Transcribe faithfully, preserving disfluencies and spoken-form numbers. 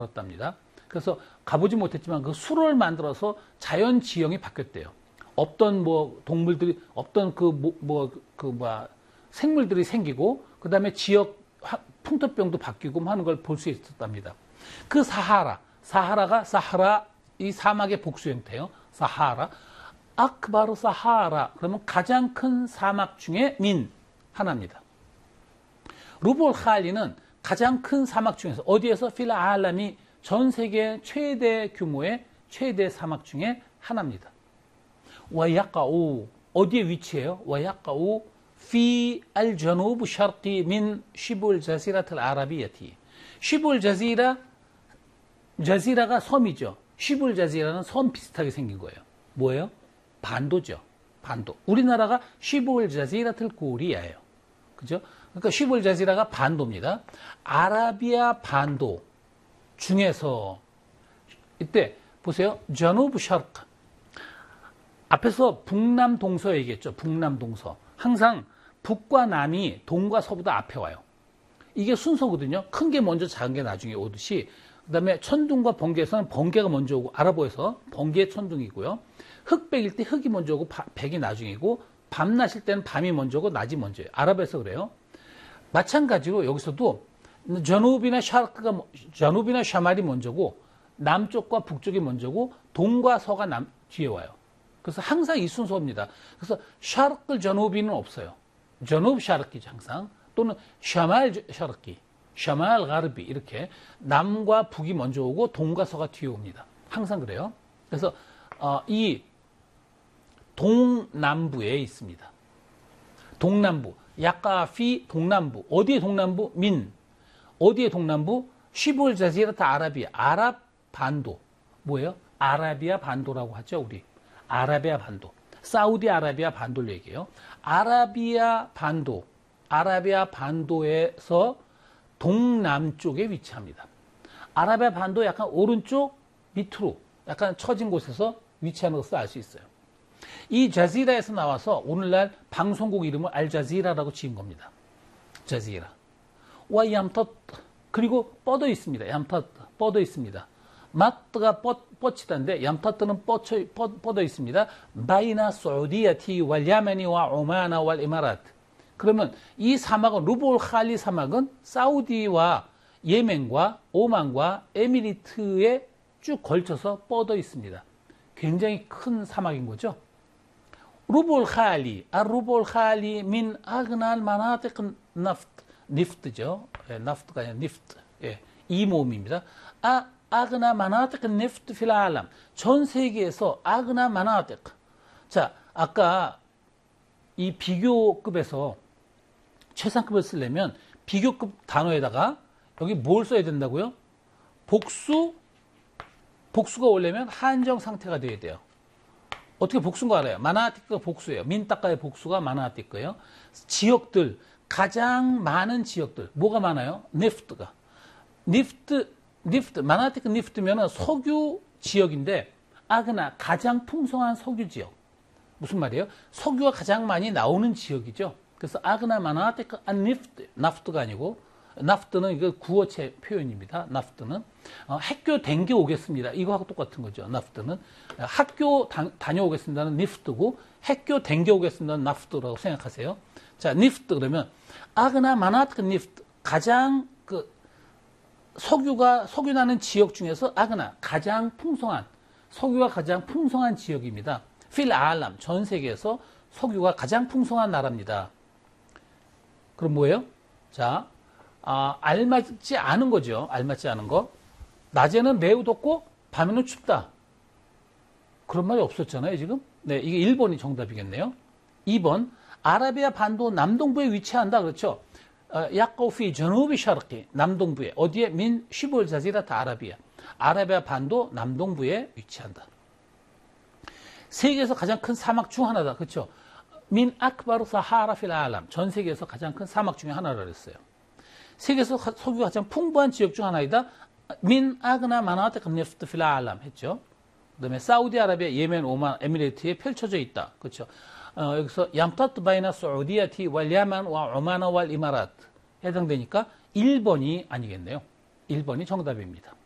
답니다. 그래서 가보지 못했지만 그 수로를 만들어서 자연 지형이 바뀌었대요. 없던 뭐 동물들이 없던 그 뭐 그 뭐야 생물들이 생기고 그 다음에 지역 풍토병도 바뀌고 하는 걸 볼 수 있었답니다. 그 사하라, 사하라가 사하라 이 사막의 복수 형태예요. 사하라, 아크바르 사하라 그러면 가장 큰 사막 중에 민 하나입니다. 루볼 칼리는 가장 큰 사막 중에서 어디에서 필 알람이 전 세계 최대 규모의 최대 사막 중에 하나입니다. 와야까우 어디에 위치해요? 와야까우 피 알자누브 샤르키 민 시불 자지라틀 아라비야티. 시불 자지라 자지라가 섬이죠. 시불 자지라는 섬 비슷하게 생긴 거예요. 뭐예요? 반도죠. 반도. 우리나라가 시불 자지라틀 코리아예요. 그죠? 그러니까 시불 자지라가 반도입니다. 아라비아 반도 중에서 이때 보세요. 자누브 샤르크. 앞에서 북남 동서 얘기했죠. 북남 동서. 항상 북과 남이 동과 서보다 앞에 와요. 이게 순서거든요. 큰 게 먼저 작은 게 나중에 오듯이. 그 다음에 천둥과 번개에서는 번개가 먼저 오고 아라보에서 번개 천둥이고요. 흑백일 때 흑이 먼저 오고 백이 나중이고 밤낮일 때는 밤이 먼저 오고 낮이 먼저예요. 아랍에서 그래요. 마찬가지로 여기서도 저누비나 샤르크가 저누비나 샤말이 먼저고 남쪽과 북쪽이 먼저고 동과 서가 남 뒤에 와요. 그래서 항상 이 순서입니다. 그래서 샤르크 저누비는 없어요. 저누브 샤르키죠 항상. 또는 샤말 샤르키, 샤말 가르비 이렇게 남과 북이 먼저 오고 동과 서가 뒤에 옵니다. 항상 그래요. 그래서 어, 이 동남부에 있습니다. 동남부, 야카피 동남부. 어디에 동남부? 민. 어디에 동남부? 시불 자지라트 아라비아. 아랍 반도. 뭐예요? 아라비아 반도라고 하죠, 우리. 아라비아 반도. 사우디아라비아 반도를 얘기해요. 아라비아 반도. 아라비아 반도에서 동남쪽에 위치합니다. 아라비아 반도 약간 오른쪽 밑으로 약간 처진 곳에서 위치하는 것을 알 수 있어요. 이 자지라에서 나와서 오늘날 방송국 이름을 알자지라라고 지은 겁니다. 자지라. 와 얌텄 그리고 뻗어 있습니다. 얌텄 뻗어 있습니다. 마트가 뻗치다인데 얌텄는 뻗쳐, 뻗어 있습니다. 바이나 사우디아티 왈 야메니 와 오마나 왈 이마라트. 그러면 이 사막은 루볼 칼리 사막은 사우디와 예멘과 오만과 에미리트에 쭉 걸쳐서 뻗어 있습니다. 굉장히 큰 사막인 거죠. 루볼 칼리, 아 루볼 칼리 민 아그날 마나틱 나프트, 니프트죠. 예, 나프트가 아니라 니프트. 예, 이 모음입니다. 아 아그나 마나틱 니프트 필 알람. 전 세계에서 아그나 마나틱. 자, 아까 이 비교급에서 최상급을 쓰려면 비교급 단어에다가 여기 뭘 써야 된다고요? 복수, 복수가 오려면 한정 상태가 돼야 돼요. 어떻게 복수인 거 알아요? 마나티크가 복수예요. 민따까의 복수가 마나티크예요. 지역들, 가장 많은 지역들. 뭐가 많아요? 니프트가. 니프트, 니프트, 마나티크 니프트면은 석유 지역인데, 아그나, 가장 풍성한 석유 지역. 무슨 말이에요? 석유가 가장 많이 나오는 지역이죠. 그래서 아그나 마나티크 안 니프트, 나프트가 아니고, 나프트는 이거 구어체 표현입니다. 나프트는 어, 학교 댕겨 오겠습니다. 이거하고 똑같은 거죠. 나프트는 학교 다, 다녀오겠습니다는 니프트고 학교 댕겨 오겠습니다는 나프트라고 생각하세요. 자, 니프트 그러면 아그나 마나티크 니프트 가장 그 석유가 석유 나는 지역 중에서 아그나 가장 풍성한 석유가 가장 풍성한 지역입니다. 필 알람 전 세계에서 석유가 가장 풍성한 나라입니다. 그럼 뭐예요? 자. 아, 알맞지 않은 거죠. 알맞지 않은 거. 낮에는 매우 덥고 밤에는 춥다. 그런 말이 없었잖아요, 지금. 네, 이게 일 번이 정답이겠네요. 이 번, 아라비아 반도 남동부에 위치한다. 그렇죠. 야코피 저누비 샤르키 남동부에 어디에 민 시볼 자지라트 아라비아. 아라비아 반도 남동부에 위치한다. 세계에서 가장 큰 사막 중 하나다. 그렇죠. 민 아크바르 사하라 필 알람. 전 세계에서 가장 큰 사막 중에 하나라 그랬어요. 세계에서 석유가 가장 풍부한 지역 중 하나이다. 민 아그나 마나티크 니프트 필 알람 했죠. 그다음에 사우디아라비아, 예멘, 오만, 에미레이트에 펼쳐져 있다. 그렇죠. 어, 여기서 얌타트 바이나 사우디아티 왈 야만 와 오마나 왈 이마라트 해당되니까 일 번이 아니겠네요. 일 번이 정답입니다.